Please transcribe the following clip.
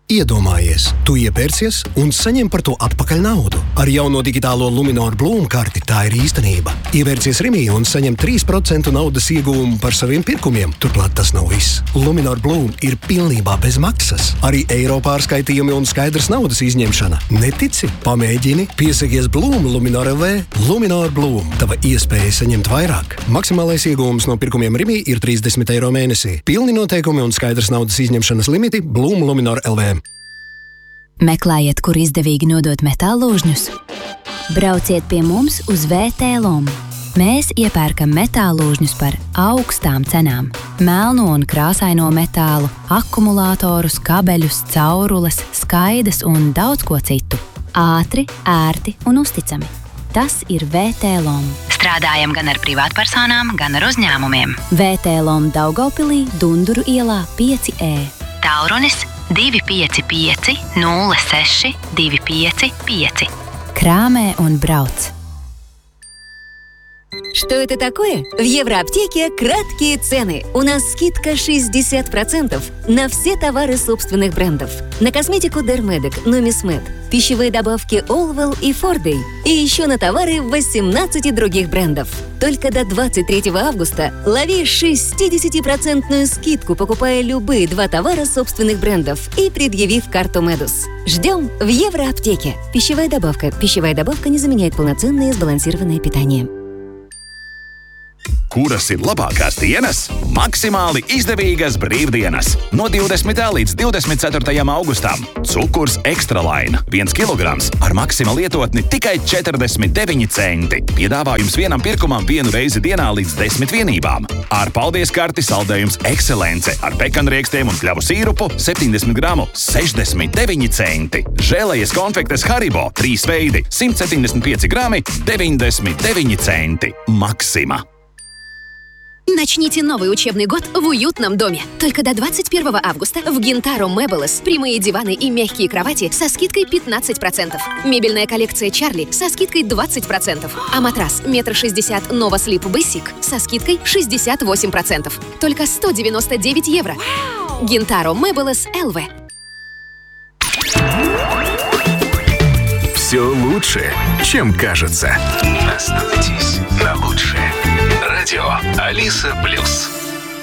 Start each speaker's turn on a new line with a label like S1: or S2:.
S1: Iedomājies, tu iepērcies un saņem par to atpakaļ naudu. Ar jauno digitālo Luminor Bloom karti tā ir īstenība. Ievērcies Rimī un saņem 3% naudas ieguvumu par saviem pirkumiem. Turklāt tas nav viss. Luminor Bloom ir pilnībā bez maksas. Arī eiro pārskaitījumi un skaidrs naudas izņemšana. Netici? Pamēģini. Piesakies Bloom Luminor LV. Luminor Bloom. Tava iespēja saņemt vairāk. Maksimālais ieguvums no pirkumiem Rimī ir 30 eiro mēnesī. Pilni noteikumi un skaidrs naudas izņemšanas limiti Bloom Luminor LV.
S2: Meklējiet, kur izdevīgi nodot metālūžņus? Brauciet pie mums uz VT-LOM. Mēs iepērkam metālūžņus par augstām cenām. Melno un krāsaino metālu, akumulātorus, kabeļus, caurules, skaidas un daudz ko citu. Ātri, ērti un uzticami. Tas ir VT-LOM.
S3: Strādājam gan ar privātpersonām, gan ar uzņēmumiem.
S2: VT-LOM Daugavpilī, Dunduru ielā 5E.
S3: Tālrunis 255 06 255.
S2: Краме он брауц.
S4: Что это такое? В Евроаптеке краткие цены. У нас скидка 60% на все товары собственных брендов. На косметику Dermedic, Numismed, пищевые добавки Allwell и Forday. И еще на товары 18 других брендов. Только до 23 августа лови 60% скидку, покупая любые 2 товара собственных брендов и предъявив карту Medus. Ждем в Евроаптеке. Пищевая добавка. Пищевая добавка не заменяет полноценное сбалансированное питание.
S5: Kuras ir labākās dienas? Maksimāli izdevīgas brīvdienas. No 20. līdz 24. augustam. Cukurs Ekstralaina 1 kilograms ar Maxima lietotni tikai 49 centi. Piedāvājums vienam pirkumam 1 reizi dienā līdz 10 vienībām. Ar paldies karti saldējums Ekscelence ar pekanriekstiem un kļavu sīrupu 70 gramu 69 centi. Žēlējies konfektes Haribo 3 veidi 175 grami 99 centi. Maxima.
S6: Начните новый учебный год в уютном доме. Только до 21 августа в Gintaro Meubles прямые диваны и мягкие кровати со скидкой 15%. Мебельная коллекция Чарли со скидкой 20%. А матрас 1,60 м Nova Sleep Basic со скидкой 68%. Только 199 евро. Gintaro Meubles LV.
S7: Все лучше, чем кажется. Остановитесь на лучшее. Радио Алиса Плюс.